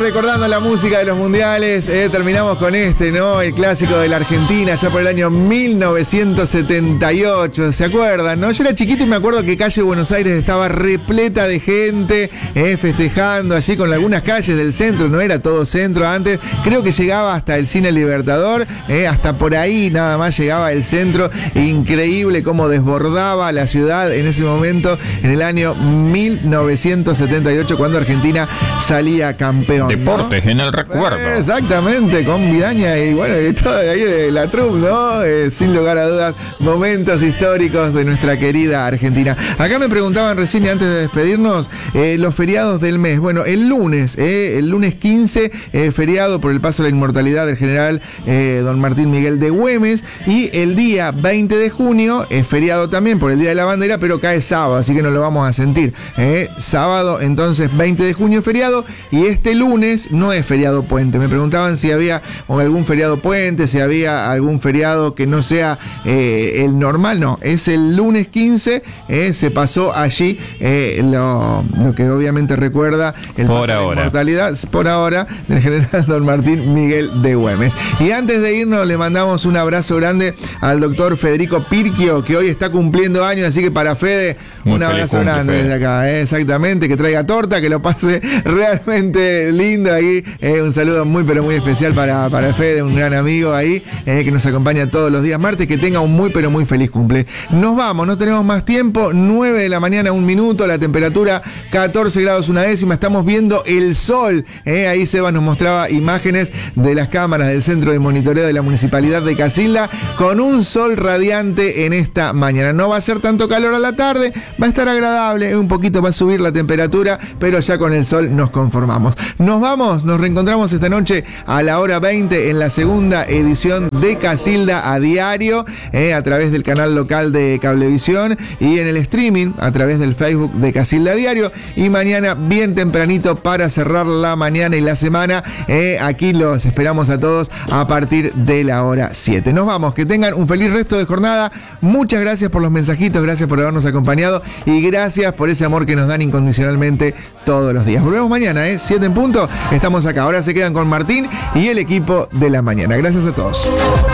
recordando la música de los mundiales. Terminamos con ¿no? El clásico de la Argentina, ya por el año 1978. ¿Se acuerdan, no? Yo era chiquito y me acuerdo que calle Buenos Aires estaba repleta de gente festejando allí con algunas calles del centro. No era todo centro antes. Creo que llegaba hasta el Cine Libertador. Hasta por ahí nada más llegaba el centro. Increíble cómo desbordaba la ciudad en ese momento, en el año 1978, cuando Argentina salía campeón. Deportes, ¿no? En el recuerdo. Exactamente, con Vidaña y bueno, y todo de ahí de la troupe, ¿no? Sin lugar a dudas, momentos históricos de nuestra querida Argentina. Acá me preguntaban recién, y antes de despedirnos, los feriados del mes. Bueno, el lunes 15, feriado por el paso de la inmortalidad del general don Martín Miguel de Güemes, y el día 20 de junio es feriado también por el Día de la Bandera, pero cae sábado, así que no lo vamos a sentir. Sábado, entonces, 20 de junio feriado, y este lunes no es feriado puente. Me preguntaban si había algún feriado puente, si había algún feriado que no sea el normal. No, es el lunes 15, se pasó allí lo que obviamente recuerda el paso de la inmortalidad, por ahora, del general don Martín Miguel de Güemes. Y antes de irnos, le mandamos un abrazo grande al doctor Federico Pirquio, que hoy está cumpliendo años, así que para Fede, un abrazo grande desde acá, exactamente, que traiga torta, que lo pase realmente lindo ahí. Un saludo muy pero muy especial para Fede, un gran amigo ahí, que nos acompaña todos los días martes. Que tenga un muy pero muy feliz cumple. Nos vamos, no tenemos más tiempo. 9 de la mañana, 1 minuto, la temperatura 14 grados 1 décima. Estamos viendo el sol. Ahí Seba nos mostraba imágenes de las cámaras del centro de monitoreo de la municipalidad de Casilda, con un sol radiante en esta mañana. No va a ser tanto calor a la tarde, va a estar agradable, un poquito va a subir la temperatura, pero ya con el sol nos conformamos. Nos vamos, nos reencontramos esta noche a la hora 20 en la segunda edición de Casilda a Diario, a través del canal local de Cablevisión y en el streaming a través del Facebook de Casilda a Diario. Y mañana bien tempranito para cerrar la mañana y la semana, aquí los esperamos a todos a partir de la hora 7. Nos vamos, que tengan un feliz resto de jornada. Muchas gracias por los mensajitos, gracias por habernos acompañado y gracias por ese amor que nos dan incondicionalmente todos los días. Volvemos mañana, 7 en punto. Estamos acá. Ahora se quedan con Martín y el equipo de la mañana. Gracias a todos.